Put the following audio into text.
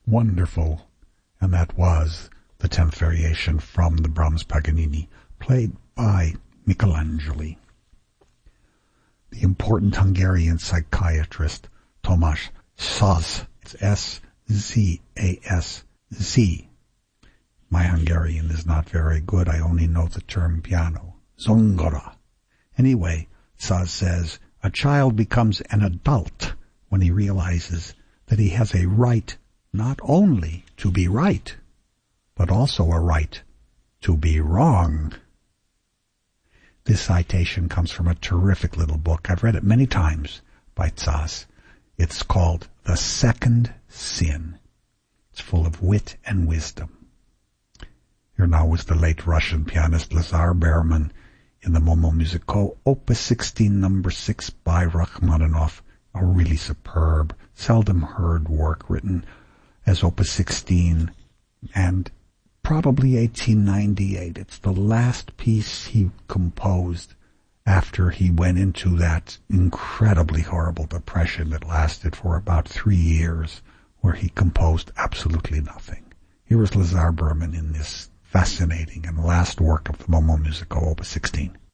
wonderful, and that was the 10th variation from the Brahms Paganini, played by Michelangelo. The important Hungarian psychiatrist Tomasz Szas, it's S-Z-A-S-Z. My Hungarian is not very good, I only know the term piano, zongora. Anyway, Szas says, a child becomes an adult when he realizes that he has a right not only to be right, but also a right to be wrong. This citation comes from a terrific little book. I've read it many times by Szas. It's called The Second Sin. It's full of wit and wisdom. Here now is the late Russian pianist Lazar Berman in the Momo Musico, Opus 16, number 6 by Rachmaninoff. A really superb, seldom heard work written as Opus 16 and probably 1898. It's the last piece he composed after he went into that incredibly horrible depression that lasted for about 3 years, where he composed absolutely nothing. Here is Lazar Berman in this fascinating and last work of the Momo Musico, Opus 16.